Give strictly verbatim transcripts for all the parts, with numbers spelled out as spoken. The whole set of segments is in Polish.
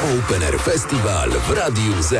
Open Air Festival w Radiu Z.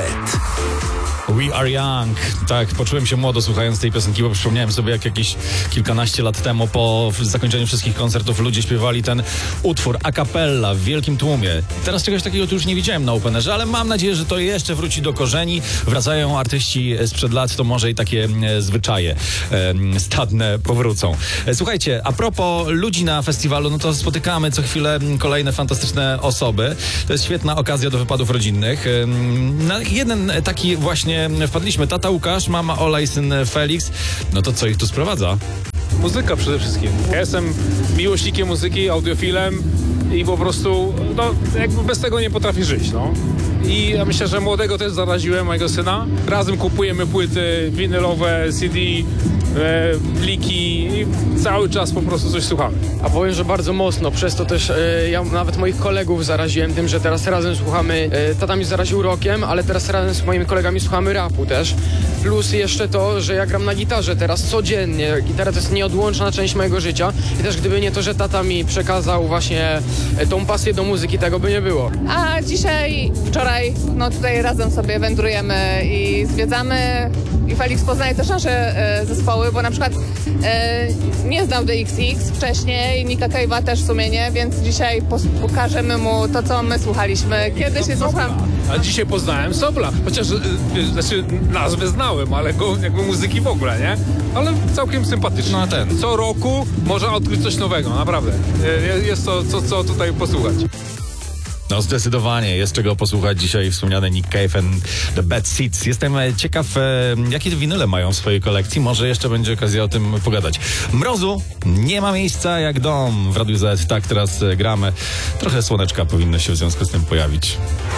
We Are Young. Tak, poczułem się młodo słuchając tej piosenki, bo przypomniałem sobie, jak jakieś kilkanaście lat temu po zakończeniu wszystkich koncertów ludzie śpiewali ten utwór a cappella w wielkim tłumie. Teraz czegoś takiego tu już nie widziałem na Openerze, ale mam nadzieję, że to jeszcze wróci do korzeni. Wracają artyści sprzed lat, to może i takie e, zwyczaje e, stadne powrócą. E, słuchajcie, a propos ludzi na festiwalu, no to spotykamy co chwilę kolejne fantastyczne osoby. To jest świetna okazja do wypadów rodzinnych. E, na jeden taki właśnie wpadliśmy. Tata Łukasz, mama Ola i syn Felix. No to co ich tu sprowadza? Muzyka przede wszystkim. Ja jestem miłośnikiem muzyki, audiofilem i po prostu, no, jakby bez tego nie potrafię żyć, no. I ja myślę, że młodego też zaraziłem, mojego syna. Razem kupujemy płyty winylowe, C D, e, pliki i cały czas po prostu coś słuchamy. A powiem, że bardzo mocno. Przez to też e, ja nawet moich kolegów zaraziłem tym, że teraz razem słuchamy, e, tata mnie zaraził rockiem, ale teraz razem z moimi kolegami słuchamy rapu też. Plus jeszcze to, że ja gram na gitarze teraz codziennie. Gitara to jest nieodłączna część mojego życia i też gdyby nie to, że tata mi przekazał właśnie e, tą pasję do muzyki, tego by nie było. A dzisiaj, wczoraj, no tutaj razem sobie wędrujemy i zwiedzamy i Felix poznaje też nasze e, zespoły, bo na przykład e, nie znał D X X wcześniej, Nika Cave'a też w sumie nie, więc dzisiaj pos- pokażemy mu to, co my słuchaliśmy. Kiedyś jest słucham... A dzisiaj poznałem Sobla, chociaż y, y, znaczy nazwę znałem, ale go jakby muzyki w ogóle, nie? Ale całkiem sympatyczny. No ten. Co roku można odkryć coś nowego, naprawdę. Y, jest to, co, co tutaj posłuchać. No zdecydowanie, jest czego posłuchać dzisiaj. Wspomniany Nick Cave and The Bad Seeds. Jestem ciekaw, e, jakie te winyle mają w swojej kolekcji. Może jeszcze będzie okazja o tym pogadać. Mrozu nie ma miejsca jak dom w Radiu Z. Tak, teraz e, gramy. Trochę słoneczka powinno się w związku z tym pojawić.